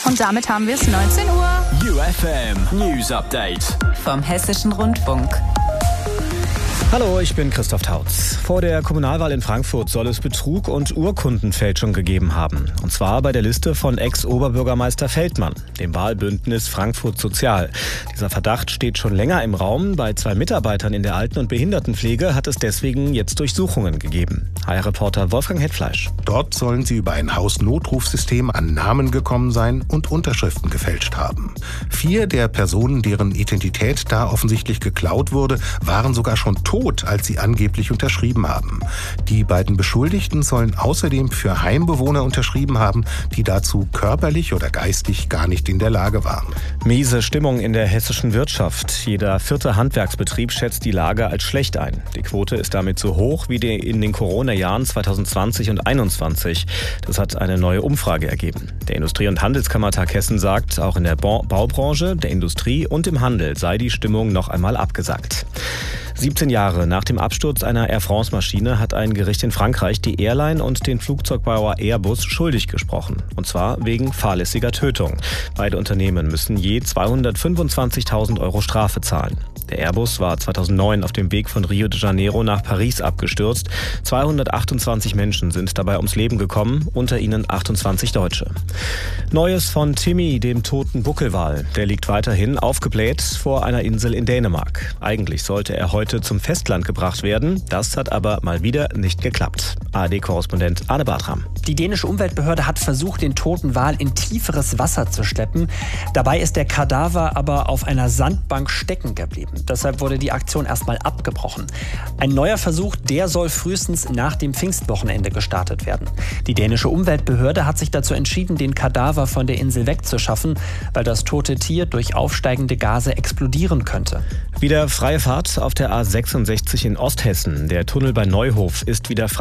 Und damit haben wir es 19 Uhr. UFM News Update vom Hessischen Rundfunk. Hallo, ich bin Christoph Tautz. Vor der Kommunalwahl in Frankfurt soll es Betrug und Urkundenfälschung gegeben haben. Und zwar bei der Liste von Ex-Oberbürgermeister Feldmann, dem Wahlbündnis Frankfurt Sozial. Dieser Verdacht steht schon länger im Raum. Bei 2 Mitarbeitern in der Alten- und Behindertenpflege hat es deswegen jetzt Durchsuchungen gegeben. HR-Reporter Wolfgang Hetfleisch. Dort sollen sie über ein Hausnotrufsystem an Namen gekommen sein und Unterschriften gefälscht haben. 4 der Personen, deren Identität da offensichtlich geklaut wurde, waren sogar schon tot, als sie angeblich unterschrieben haben. Die beiden Beschuldigten sollen außerdem für Heimbewohner unterschrieben haben, die dazu körperlich oder geistig gar nicht in der Lage waren. Miese Stimmung in der hessischen Wirtschaft. Jeder 4. Handwerksbetrieb schätzt die Lage als schlecht ein. Die Quote ist damit so hoch wie in den Corona-Jahren 2020 und 2021. Das hat eine neue Umfrage ergeben. Der Industrie- und Handelskammertag Hessen sagt, auch in der Baubranche, der Industrie und im Handel sei die Stimmung noch einmal abgesackt. 17 Jahre nach dem Absturz einer Air France-Maschine hat ein Gericht in Frankreich die Airline und den Flugzeugbauer Airbus schuldig gesprochen. Und zwar wegen fahrlässiger Tötung. Beide Unternehmen müssen je 225.000 Euro Strafe zahlen. Der Airbus war 2009 auf dem Weg von Rio de Janeiro nach Paris abgestürzt. 228 Menschen sind dabei ums Leben gekommen, unter ihnen 28 Deutsche. Neues von Timmy, dem toten Buckelwal. Der liegt weiterhin aufgebläht vor einer Insel in Dänemark. Eigentlich sollte er heute zum Festland gebracht werden. Das hat aber mal wieder nicht geklappt. ARD-Korrespondent Arne Bartram. Die dänische Umweltbehörde hat versucht, den toten Wal in tieferes Wasser zu schleppen. Dabei ist der Kadaver aber auf einer Sandbank stecken geblieben. Deshalb wurde die Aktion erstmal abgebrochen. Ein neuer Versuch, der soll frühestens nach dem Pfingstwochenende gestartet werden. Die dänische Umweltbehörde hat sich dazu entschieden, den Kadaver von der Insel wegzuschaffen, weil das tote Tier durch aufsteigende Gase explodieren könnte. Wieder freie Fahrt auf der A66 in Osthessen. Der Tunnel bei Neuhof ist wieder frei.